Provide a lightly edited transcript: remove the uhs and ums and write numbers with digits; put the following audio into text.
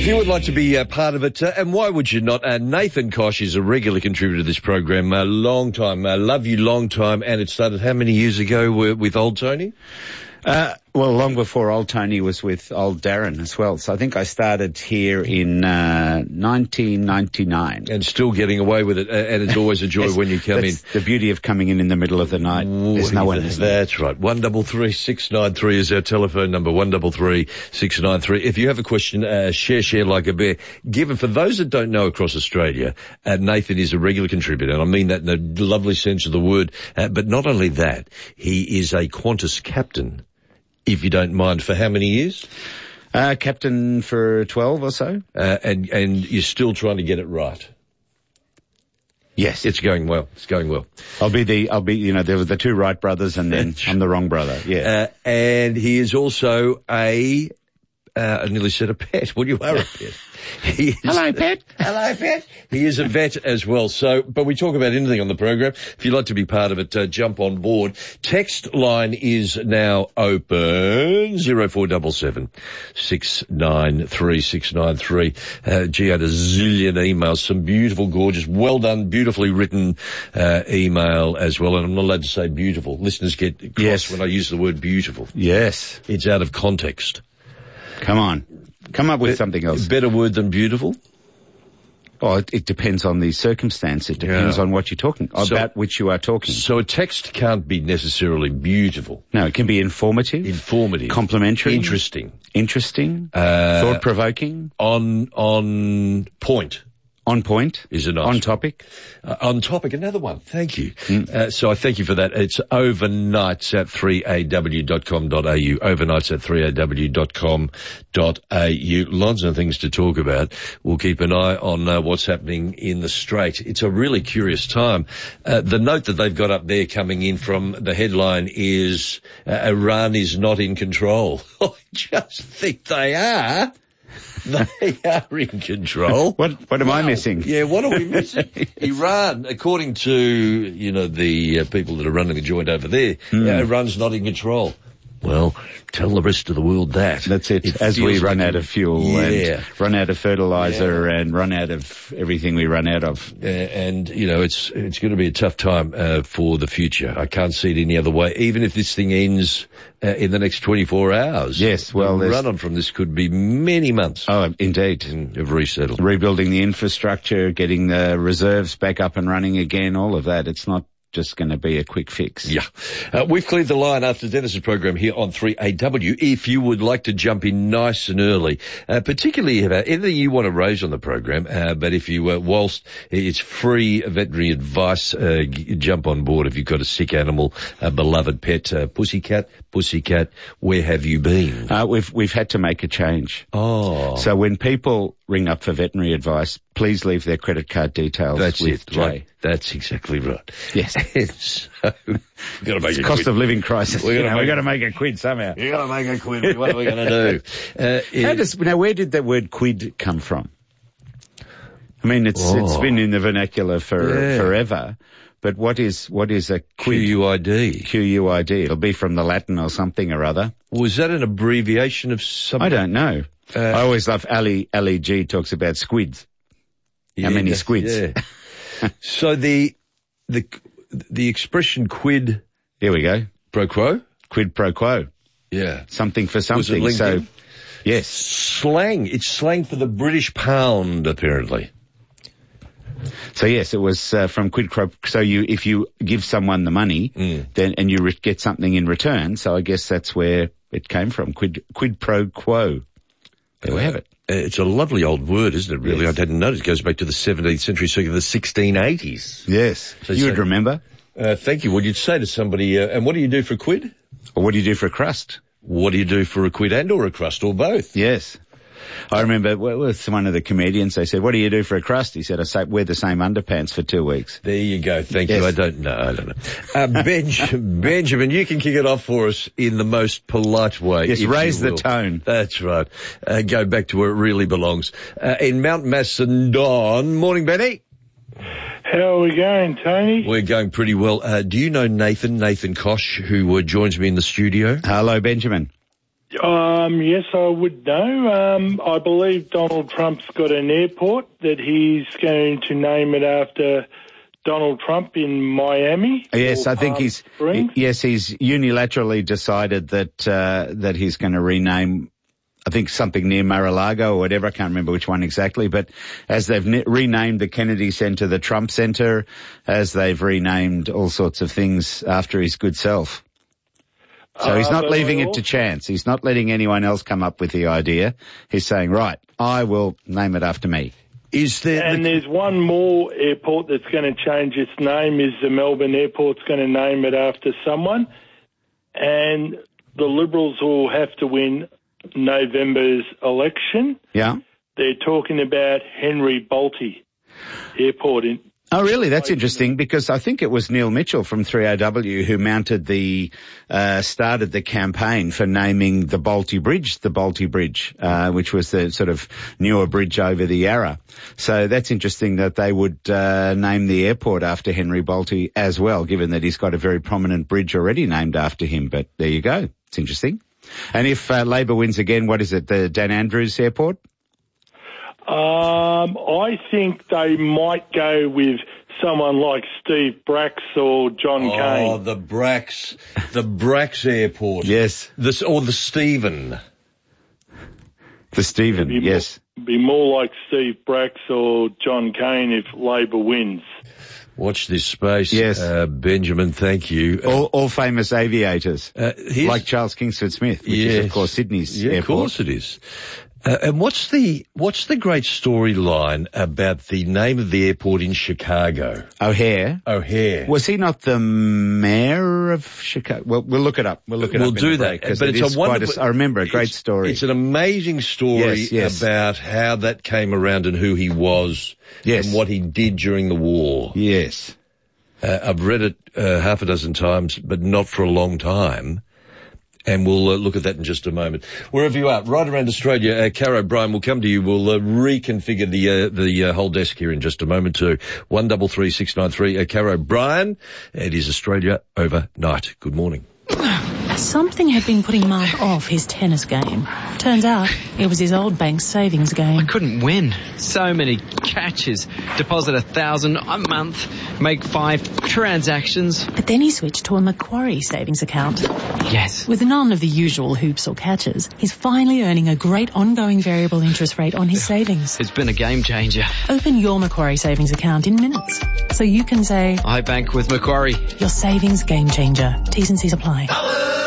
If you would like to be part of it, and why would you not? Nathan Koch is a regular contributor to this program, long time, love you long time, and it started how many years ago with Old Tony? Well, long before Old Tony was with Old Darren as well. So I think I started here in 1999. And still getting away with it, and it's always a joy when you come in. The beauty of coming in the middle of the night. There's no one listening. That's right. 133-693 is our telephone number, 133-693. If you have a question, share like a bear. Given, for those that don't know across Australia, Nathan is a regular contributor, and I mean that in the lovely sense of the word. But not only that, he is a Qantas captain, if you don't mind, for how many years? Captain for 12 or so. And you're still trying to get it right. Yes. It's going well. It's going well. I'll be, there were the two Wright brothers and then I'm the wrong brother. Yeah. And he is also I nearly said a pet. Well, you are a pet. Hello, pet. Hello, pet. He is a vet as well. So, but we talk about anything on the program. If you'd like to be part of it, jump on board. Text line is now open. 0477 693 693. Gee, I had a zillion emails. Some beautiful, gorgeous, well done, beautifully written email as well. And I'm not allowed to say beautiful. Listeners get cross when I use the word beautiful. Yes. It's out of context. Come on. Come up with something else. Better word than beautiful? Oh, it depends on the circumstance. It depends on what you're talking about, which you are talking. So a text can't be necessarily beautiful. No, it can be informative. Complimentary. Interesting. Thought-provoking. On point. On point. Is it nice? On topic. On topic, another one. Thank you. So I thank you for that. It's overnights at 3aw.com.au. Overnights at 3aw.com.au. Lots of things to talk about. We'll keep an eye on what's happening in the Strait. It's a really curious time. The note that they've got up there coming in from the headline is Iran is not in control. I just think they are. They are in control. What am I missing? Yeah, what are we missing? Iran, according to, the people that are running the joint over there, Iran's not in control. Well, tell the rest of the world that. That's it. As we run out of fuel and run out of fertilizer and run out of everything we run out of. And, it's going to be a tough time for the future. I can't see it any other way. Even if this thing ends in the next 24 hours. Yes, well, the run-on from this could be many months. Oh, indeed. Of resettled. Rebuilding the infrastructure, getting the reserves back up and running again, all of that. It's not just going to be a quick fix. Yeah. We've cleared the line after Dennis's program here on 3AW. If you would like to jump in nice and early, particularly about anything you want to raise on the program, but if you, whilst it's free veterinary advice, jump on board if you've got a sick animal, a beloved pet, pussycat, where have you been? We've had to make a change. Oh. So when people ring up for veterinary advice, please leave their credit card details with Jay. Right. That's exactly right. Yes. So, we've got to make it's cost of living crisis. We've got to make a quid somehow. We've got to make a quid. What are we going to do? Now, where did the word quid come from? I mean, it's been in the vernacular forever. But what is a quid? QUID. QUID. It'll be from the Latin or something or other. Was that an abbreviation of something? I don't know. I always love Ali G talks about squids. How many squids? Yeah. So the expression quid. Here we go. Pro quo? Quid pro quo. Yeah. Something for something. Was it so, LinkedIn? yes. Slang. It's slang for the British pound, apparently. So yes, it was from quid pro. So if you give someone the money, then and you get something in return. So I guess that's where it came from. Quid pro quo. There we have it. It's a lovely old word, isn't it, really? Yes. I hadn't noticed. It goes back to the 17th century, so the 1680s. Yes. So you would remember. Thank you. Well, you'd say to somebody, and what do you do for a quid? Or what do you do for a crust? What do you do for a quid and or a crust, or both? Yes. I remember with one of the comedians, they said, what do you do for a crust? He said, I wear the same underpants for 2 weeks. There you go. Thank you. I don't know. Benjamin, you can kick it off for us in the most polite way. Yes, raise the tone. That's right. Go back to where it really belongs. In Mount Macedon. Morning, Benny. How are we going, Tony? We're going pretty well. Do you know Nathan Koch, who joins me in the studio? Hello, Benjamin. Yes, I would know. I believe Donald Trump's got an airport that he's going to name it after Donald Trump in Miami. Yes, I think he's unilaterally decided that he's going to rename, I think, something near Mar-a-Lago or whatever. I can't remember which one exactly, but as they've renamed the Kennedy Center the Trump Center, as they've renamed all sorts of things after his good self. So he's not leaving it to chance. He's not letting anyone else come up with the idea. He's saying, right, I will name it after me. There's one more airport that's going to change its name, is the Melbourne Airport's going to name it after someone. And the Liberals will have to win November's election. Yeah. They're talking about Henry Bolte Airport in... Oh, really? That's interesting, because I think it was Neil Mitchell from 3AW who started the campaign for naming the Bolte Bridge, which was the sort of newer bridge over the Yarra. So that's interesting that they would name the airport after Henry Bolte as well, given that he's got a very prominent bridge already named after him. But there you go. It's interesting. And if Labor wins again, what is it, the Dan Andrews Airport? I think they might go with someone like Steve Bracks or John Cain. Oh, the Bracks Airport. Yes. Or the Stephen. The Stephen, yes. Be more like Steve Bracks or John Cain if Labor wins. Watch this space. Yes. Benjamin, thank you. All famous aviators. Like Charles Kingsford Smith, which is, of course, Sydney's airport. Of course it is. And what's the great storyline about the name of the airport in Chicago? O'Hare. Was he not the mayor of Chicago? Well, we'll look it up. We'll do that. But it's I remember a great story. It's an amazing story about how that came around and who he was and what he did during the war. Yes. I've read it half a dozen times, but not for a long time. And we'll look at that in just a moment. Wherever you are, right around Australia, Caro, Brian, we'll come to you. We'll reconfigure the whole desk here in just a moment too. 133693. Caro, Brian, it is Australia overnight. Good morning. Something had been putting Mark off his tennis game. Turns out it was his old bank's savings game. I couldn't win. So many catches. Deposit $1,000 a month, make 5 transactions. But then he switched to a Macquarie savings account. Yes. With none of the usual hoops or catches, he's finally earning a great ongoing variable interest rate on his savings. It's been a game changer. Open your Macquarie savings account in minutes, so you can say, I bank with Macquarie. Your savings game changer. T's and C's apply.